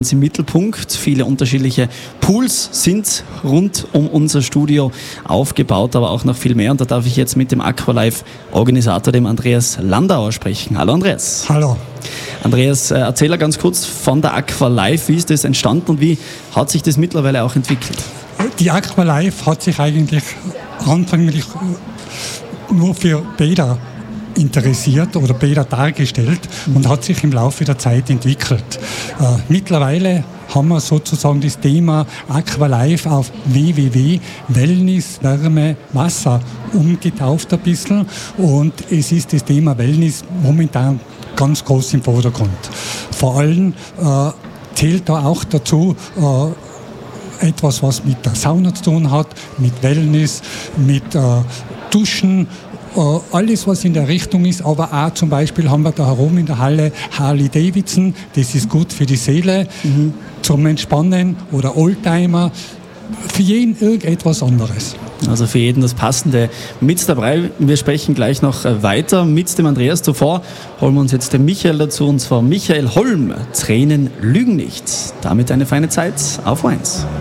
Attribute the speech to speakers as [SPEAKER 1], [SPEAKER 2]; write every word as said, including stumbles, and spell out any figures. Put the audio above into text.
[SPEAKER 1] Im Mittelpunkt. Viele unterschiedliche Pools sind rund um unser Studio aufgebaut, aber auch noch viel mehr. Und da darf ich jetzt mit dem Aqualife-Organisator, dem Andreas Landauer, sprechen. Hallo Andreas.
[SPEAKER 2] Hallo.
[SPEAKER 1] Andreas, erzähl ganz kurz von der Aqualife. Wie ist das entstanden und wie hat sich das mittlerweile auch entwickelt?
[SPEAKER 2] Die Aqualife hat sich eigentlich anfänglich nur für Bäder interessiert oder Bäder dargestellt und hat sich im Laufe der Zeit entwickelt. Äh, mittlerweile haben wir sozusagen das Thema Aqualife auf w w w punkt Wellness, Wärme, Wasser umgetauft ein bisschen und es ist das Thema Wellness momentan ganz groß im Vordergrund. Vor allem äh, zählt da auch dazu äh, etwas, was mit der Sauna zu tun hat, mit Wellness, mit äh, Duschen, alles, was in der Richtung ist, aber auch zum Beispiel haben wir da herum in der Halle Harley Davidson, das ist gut für die Seele, mhm. zum Entspannen oder Oldtimer, für jeden irgendetwas anderes.
[SPEAKER 1] Also für jeden das Passende mit dabei. Wir sprechen gleich noch weiter mit dem Andreas. Zuvor holen wir uns jetzt den Michael dazu, und zwar Michael Holm. Tränen lügen nicht. Damit eine feine Zeit auf eins.